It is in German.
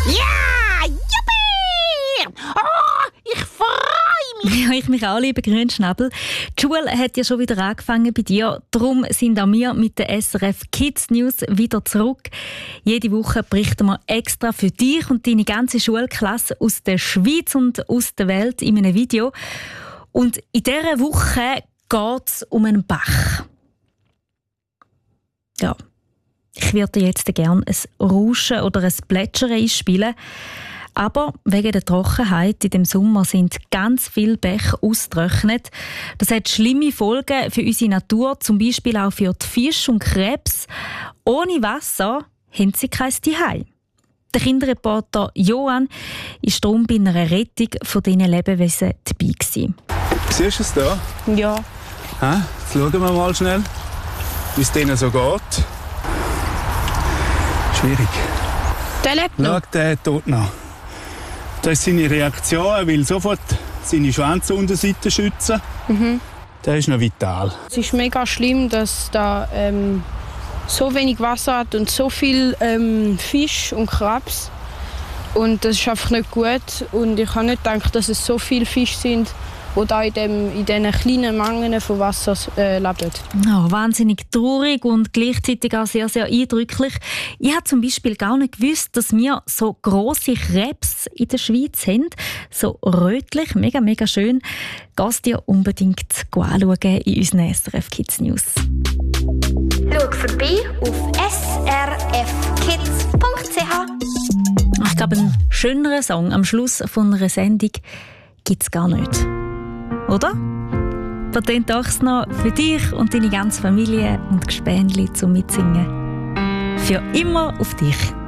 Ja! Juppie! Oh, ich freue mich! Ja, ich mich auch, liebe Grünschnabel. Die Schule hat ja schon wieder angefangen bei dir. Darum sind auch wir mit der SRF Kids News wieder zurück. Jede Woche berichten wir extra für dich und deine ganze Schulklasse aus der Schweiz und aus der Welt in einem Video. Und in dieser Woche geht es um einen Bach. Ja, ich würde dir jetzt gerne ein Rauschen oder ein Plätschern einspielen. Aber wegen der Trockenheit in dem Sommer sind ganz viele Bäche ausgetrocknet. Das hat schlimme Folgen für unsere Natur, zum Beispiel auch für die Fische und Krebs. Ohne Wasser haben sie kein Zuhause. Der Kinderreporter Johann war darum bei einer Rettung von diesen Lebewesen dabei gewesen. Siehst du es da? Ja. Jetzt schauen wir mal schnell, wie es denen so geht. Schwierig. Der lebt noch. Schau, der tot noch. Das ist seine Reaktion. Er will sofort seine Schwanzunterseite schützen. Der ist noch vital. Es ist mega schlimm, dass da so wenig Wasser hat und so viel Fisch und Krebs. Und das ist einfach nicht gut. Und ich habe nicht gedacht, dass es so viele Fische sind, die da in diesen kleinen Mengen von Wasser leben. Oh, wahnsinnig traurig und gleichzeitig auch sehr, sehr eindrücklich. Ich habe zum Beispiel gar nicht gewusst, dass wir so grosse Krebs in der Schweiz haben. So rötlich, mega, mega schön. Gehst dir unbedingt anschauen in unseren SRF Kids News. Schau vorbei auf srfkids.ch. Ich glaube, einen schöneren Song am Schluss von einer Sendung gibt es gar nicht. Oder? Vertönt auch noch für dich und deine ganze Familie und Gespänli zum Mitsingen. Für immer auf dich.